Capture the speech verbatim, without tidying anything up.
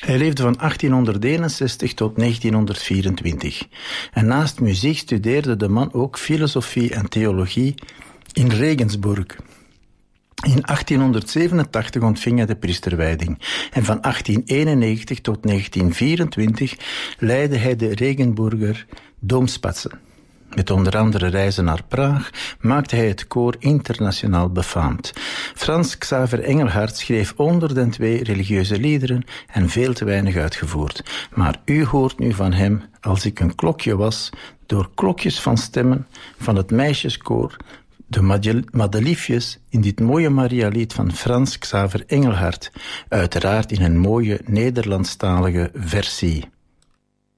Hij leefde van achttienhonderdeenenzestig tot negentienhonderdvierentwintig. En naast muziek studeerde de man ook filosofie en theologie in Regensburg. In achttienhonderdzevenentachtig ontving hij de priesterwijding en van achttien eenennegentig tot negentien vierentwintig leidde hij de Regenburger Domspatsen. Met onder andere reizen naar Praag maakte hij het koor internationaal befaamd. Frans Xaver Engelhardt schreef honderden twee religieuze liederen en veel te weinig uitgevoerd. Maar u hoort nu van hem Als ik een klokje was, door klokjes van stemmen van het meisjeskoor, de Madeliefjes, in dit mooie Maria-lied van Frans Xaver Engelhardt, uiteraard in een mooie Nederlandstalige versie.